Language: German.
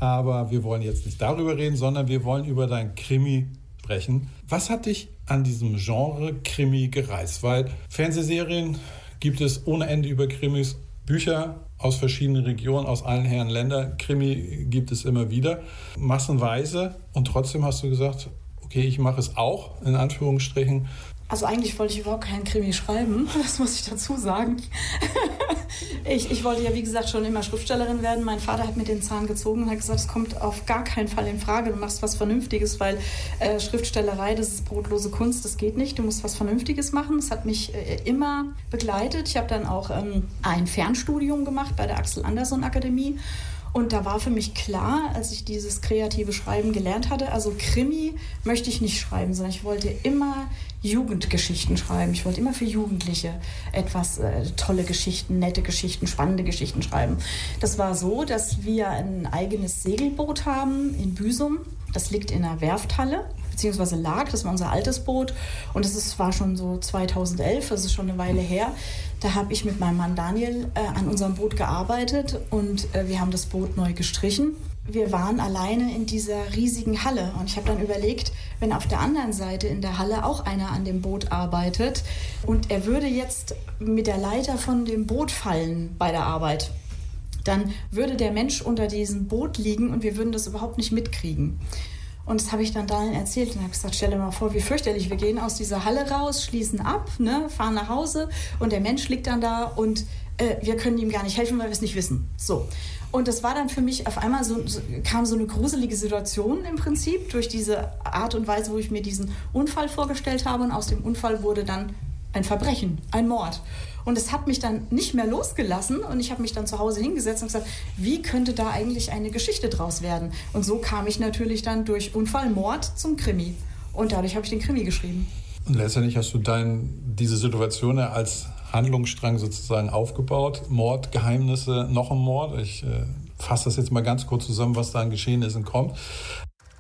Aber wir wollen jetzt nicht darüber reden, sondern wir wollen über dein Krimi sprechen. Was hat dich an diesem Genre Krimi gereizt? Weil Fernsehserien gibt es ohne Ende über Krimis, Bücher aus verschiedenen Regionen, aus allen Herren Ländern. Krimi gibt es immer wieder, massenweise. Und trotzdem hast du gesagt, okay, ich mache es auch, in Anführungsstrichen. Also eigentlich wollte ich überhaupt keinen Krimi schreiben, das muss ich dazu sagen. Ich wollte ja, wie gesagt, schon immer Schriftstellerin werden. Mein Vater hat mir den Zahn gezogen und hat gesagt, es kommt auf gar keinen Fall in Frage. Du machst was Vernünftiges, weil Schriftstellerei, das ist brotlose Kunst, das geht nicht. Du musst was Vernünftiges machen. Das hat mich immer begleitet. Ich habe dann auch ein Fernstudium gemacht bei der Axel Anderson Akademie. Und da war für mich klar, als ich dieses kreative Schreiben gelernt hatte, also Krimi möchte ich nicht schreiben, sondern ich wollte immer Jugendgeschichten schreiben. Ich wollte immer für Jugendliche etwas tolle Geschichten, nette Geschichten, spannende Geschichten schreiben. Das war so, dass wir ein eigenes Segelboot haben in Büsum. Das liegt in einer Werfthalle, beziehungsweise lag, das war unser altes Boot. Und war schon so 2011, das ist schon eine Weile her. Da habe ich mit meinem Mann Daniel an unserem Boot gearbeitet und wir haben das Boot neu gestrichen. Wir waren alleine in dieser riesigen Halle und ich habe dann überlegt, wenn auf der anderen Seite in der Halle auch einer an dem Boot arbeitet und er würde jetzt mit der Leiter von dem Boot fallen bei der Arbeit, dann würde der Mensch unter diesem Boot liegen und wir würden das überhaupt nicht mitkriegen. Und das habe ich dann Daniel erzählt und habe gesagt, stell dir mal vor, wie fürchterlich, wir gehen aus dieser Halle raus, schließen ab, fahren nach Hause und der Mensch liegt dann da und wir können ihm gar nicht helfen, weil wir es nicht wissen. So. Und das war dann für mich auf einmal kam so eine gruselige Situation im Prinzip durch diese Art und Weise, wo ich mir diesen Unfall vorgestellt habe und aus dem Unfall wurde dann ein Verbrechen, ein Mord. Und es hat mich dann nicht mehr losgelassen und ich habe mich dann zu Hause hingesetzt und gesagt, wie könnte da eigentlich eine Geschichte draus werden? Und so kam ich natürlich dann durch Unfall, Mord zum Krimi. Und dadurch habe ich den Krimi geschrieben. Und letztendlich hast du diese Situation ja als Handlungsstrang sozusagen aufgebaut. Mord, Geheimnisse, noch ein Mord. Ich fasse das jetzt mal ganz kurz zusammen, was da an Geschehnissen kommt.